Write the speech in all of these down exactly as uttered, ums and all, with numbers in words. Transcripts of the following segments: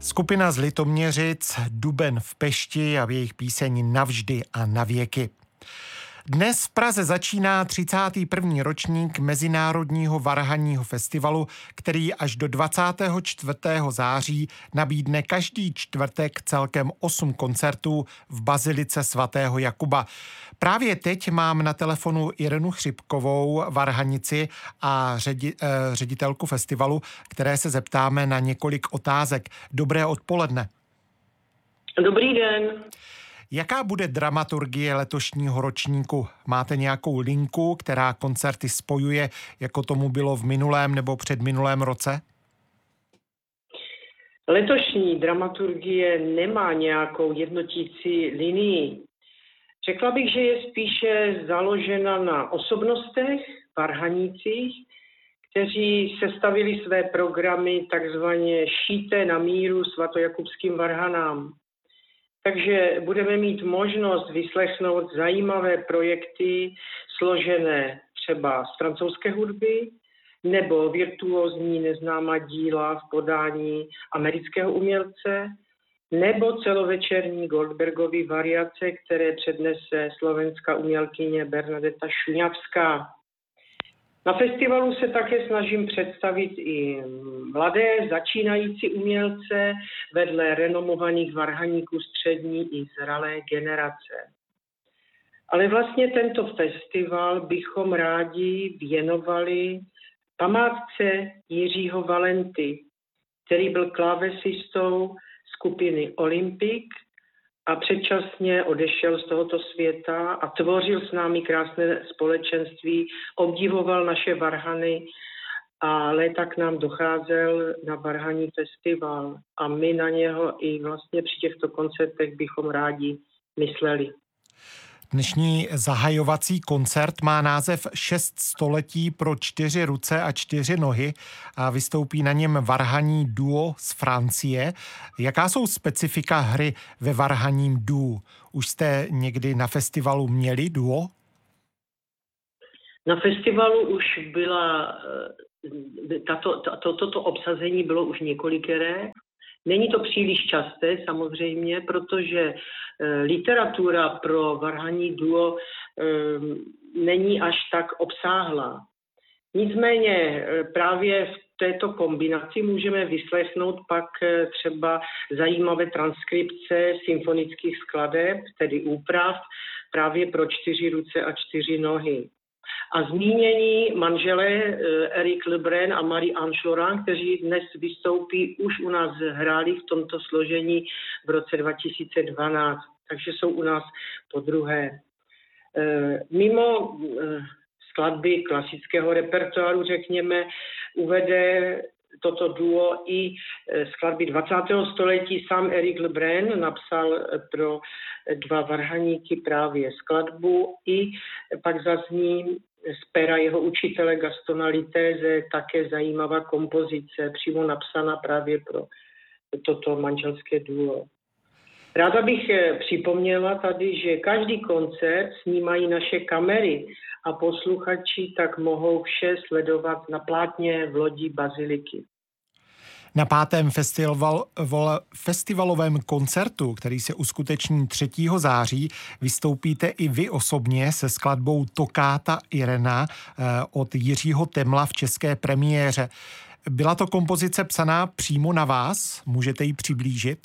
Skupina z Litoměřic, Duben v Pešti a jejich píseň Navždy a na věky. Dnes v Praze začíná třicátý první ročník Mezinárodního varhanního festivalu, který až do dvacátého čtvrtého září nabídne každý čtvrtek celkem osm koncertů v bazilice svatého Jakuba. Právě teď mám na telefonu Irenu Chřipkovou, varhanici a ředi, eh, ředitelku festivalu, které se zeptáme na několik otázek. Dobré odpoledne. Dobrý den. Jaká bude dramaturgie letošního ročníku? Máte nějakou linku, která koncerty spojuje, jako tomu bylo v minulém nebo předminulém roce? Letošní dramaturgie nemá nějakou jednotící linii. Řekla bych, že je spíše založena na osobnostech, varhanících, kteří sestavili své programy takzvaně šité na míru svatojakubským varhanám. Takže budeme mít možnost vyslechnout zajímavé projekty složené třeba z francouzské hudby nebo virtuózní neznámá díla v podání amerického umělce nebo celovečerní Goldbergovy variace, které přednese slovenská umělkyně Bernadeta Šuňavská. Na festivalu se také snažím představit i mladé, začínající umělce vedle renomovaných varhaníků střední i zralé generace. Ale vlastně tento festival bychom rádi věnovali památce Jiřího Valenty, který byl klávesistou skupiny Olympic a předčasně odešel z tohoto světa a tvořil s námi krásné společenství, obdivoval naše varhany a léta k nám docházel na varhaní festival a my na něho i vlastně při těchto koncertech bychom rádi mysleli. Dnešní zahajovací koncert má název Šest století pro čtyři ruce a čtyři nohy a vystoupí na něm varhaní duo z Francie. Jaká jsou specifika hry ve varhaním duo? Už jste někdy na festivalu měli duo? Na festivalu už byla, tato, tato, toto obsazení bylo už několikeré. Není to příliš časté samozřejmě, protože e, literatura pro varhaní duo e, není až tak obsáhlá. Nicméně e, právě v této kombinaci můžeme vyslechnout pak e, třeba zajímavé transkripce symfonických skladeb, tedy úprav právě pro čtyři ruce a čtyři nohy. A zmínění manželé Eric Lebrun a Marie-Ange Laurent, kteří dnes vystoupí, už u nás hráli v tomto složení v roce dva tisíce dvanáct, takže jsou u nás podruhé. Mimo skladby klasického repertoáru, řekněme, uvede toto duo i skladby dvacátého století. Sám Eric Lebrun napsal pro dva varhaníky právě skladbu i pak zazní z pera jeho učitele Gastona Litéze také zajímavá kompozice, přímo napsaná právě pro toto manželské duo. Ráda bych připomněla tady, že každý koncert snímají naše kamery a posluchači tak mohou vše sledovat na plátně v lodi baziliky. Na pátém festival, vol, festivalovém koncertu, který se uskuteční třetího září, vystoupíte i vy osobně se skladbou Toccata Irena od Jiřího Temla v české premiéře. Byla to kompozice psaná přímo na vás? Můžete ji přiblížit?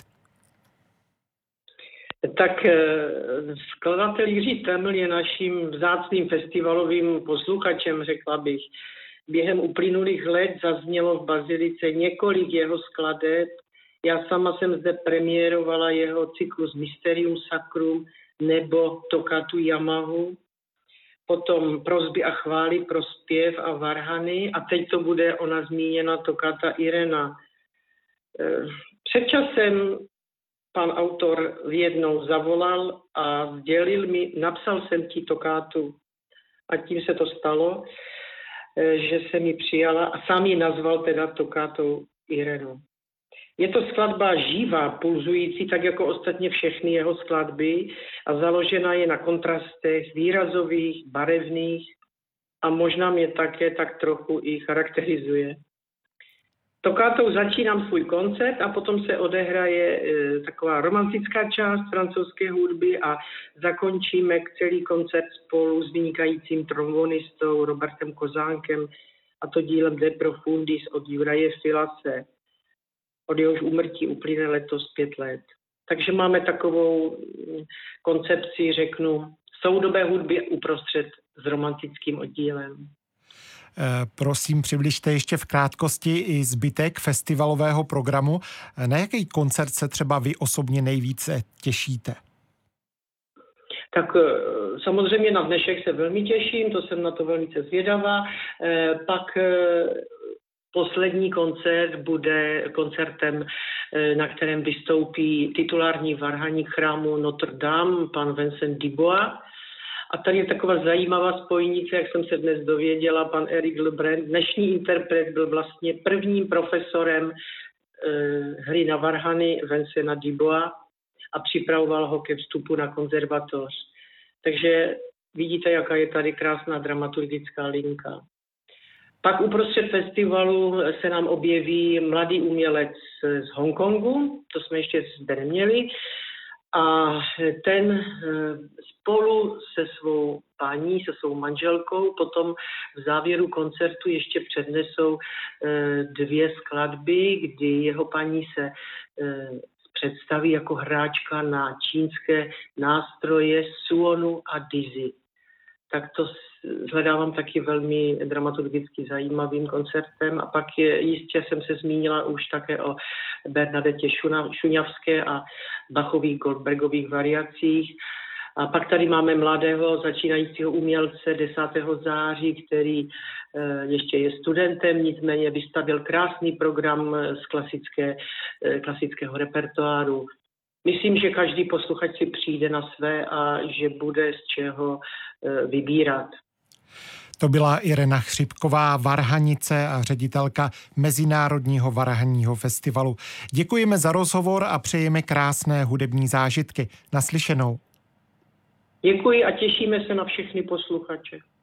Tak skladatel Jiří Teml je naším vzácným festivalovým posluchačem, řekla bych. Během uplynulých let zaznělo v bazilice několik jeho skladeb. Já sama jsem zde premiérovala jeho cyklus Mysterium Sacrum nebo Toccatu Yamahu, potom Prosby a chvály pro zpěv a varhany a teď to bude ona zmíněna Toccata Irena. Před časem pan autor jednou zavolal a sdělil mi, napsal jsem ti tokátu a tím se to stalo, že se mi přijala a sám ji nazval teda Toccatou Irenu. Je to skladba živá, pulzující, tak jako ostatně všechny jeho skladby a založena je na kontrastech výrazových, barevných a možná mě také tak trochu i charakterizuje. Tokátou začínám svůj koncert a potom se odehraje e, taková romantická část francouzské hudby a zakončíme celý koncert spolu s vynikajícím trombonistou Robertem Kozánkem a to dílem De Profundis od Juraje Filase. Od jehož úmrtí uplyne letos pět let. Takže máme takovou koncepci, řeknu, soudobé hudby uprostřed s romantickým oddílem. Prosím, přibližte ještě v krátkosti i zbytek festivalového programu. Na jaký koncert se třeba vy osobně nejvíce těšíte? Tak samozřejmě na dnešek se velmi těším, to jsem na to velice zvědavá. Pak poslední koncert bude koncertem, na kterém vystoupí titulární varhaník chrámu Notre Dame, pan Vincent Dubois. A tady je taková zajímavá spojnice, jak jsem se dnes dověděla, pan Eric Lebrun, dnešní interpret, byl vlastně prvním profesorem eh, hry na varhany Vincenta Dubois a připravoval ho ke vstupu na konzervatoř. Takže vidíte, jaká je tady krásná dramaturgická linka. Pak uprostřed festivalu se nám objeví mladý umělec z Hongkongu, to jsme ještě zde neměli, a ten spolu se svou paní, se svou manželkou potom v závěru koncertu ještě přednesou dvě skladby, kdy jeho paní se představí jako hráčka na čínské nástroje suonu a dizi. Tak to hledávám taky velmi dramaturgicky zajímavým koncertem. A pak je, jistě jsem se zmínila už také o Bernadette Šuňavské a Bachových Goldbergových variacích. A pak tady máme mladého začínajícího umělce desátého září, který e, ještě je studentem, nicméně vystavil krásný program z klasické, e, klasického repertoáru. Myslím, že každý posluchač si přijde na své a že bude z čeho e, vybírat. To byla Irena Chřipková, varhanice a ředitelka Mezinárodního varhanního festivalu. Děkujeme za rozhovor a přejeme krásné hudební zážitky. Naslyšenou. Děkuji a těšíme se na všechny posluchače.